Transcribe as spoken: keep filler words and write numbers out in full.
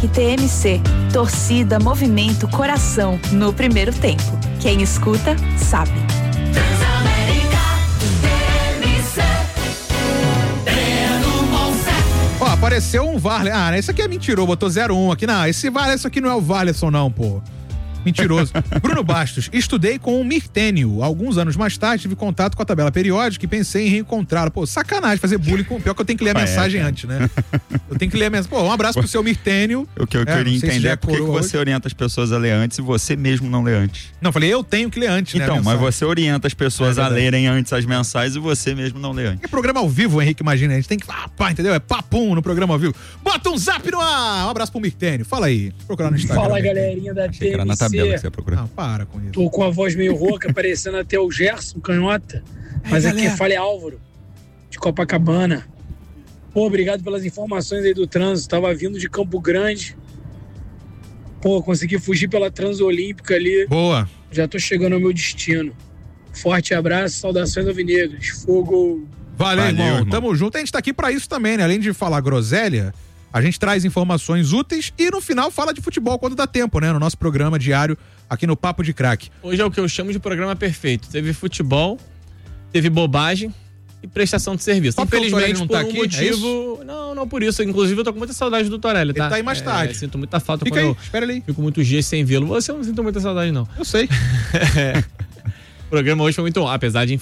T M C, torcida, movimento, coração, no primeiro tempo. Quem escuta, sabe. Ó, apareceu um Varley. Ah, esse aqui é mentiroso, botou zero um aqui. Não, esse Varley, isso aqui não é o Varleyson não, pô. Mentiroso. Bruno Bastos, estudei com o Mirtênio. Alguns anos mais tarde, tive contato com a tabela periódica e pensei em reencontrá-lo. Pô, sacanagem fazer bullying com... Pior que eu tenho que ler a mensagem é, antes, né? Eu tenho que ler a mensagem. Pô, um abraço pro seu Mirtênio. O que eu é, queria entender se é por que você orienta as pessoas a ler antes e você mesmo não lê antes. Não, falei, eu tenho que ler antes, então, né? Então, mas você orienta as pessoas é a lerem antes as mensagens e você mesmo não lê antes. É programa ao vivo, Henrique, imagina. A gente tem que... Ah, pá, entendeu? É papum no programa ao vivo. Bota um zap no ar! Um abraço pro Mirtênio. Fala aí. Procurar no Instagram. Fala, galerinha da T M C. Era na tabela que você ia procurar. Não, para com isso. Tô com a voz meio rouca, parecendo até o Gerson Canhota. Mas aqui quem fala é Álvaro, de Copacabana. Pô, obrigado pelas informações aí do trânsito. Tava vindo de Campo Grande. Pô, consegui fugir pela Transolímpica ali. Boa. Já tô chegando ao meu destino. Forte abraço, saudações alvinegras. Fogo. Valeu, Valeu irmão. irmão. Tamo junto. A gente tá aqui pra isso também, né? Além de falar groselha, a gente traz informações úteis e no final fala de futebol quando dá tempo, né? No nosso programa diário aqui no Papo de Craque. Hoje é o que eu chamo de programa perfeito. Teve futebol, teve bobagem e prestação de serviço. Só porque o Torelli Infelizmente, não por tá um aqui, é motivo... não, não por isso. Inclusive, eu tô com muita saudade do Torelli, tá? Ele tá aí mais É, tarde. sinto muita falta Fica quando aí, eu espera ali. fico muitos dias sem vê-lo. Você eu não sinto muita saudade, não. Eu sei. O programa hoje foi muito bom, apesar de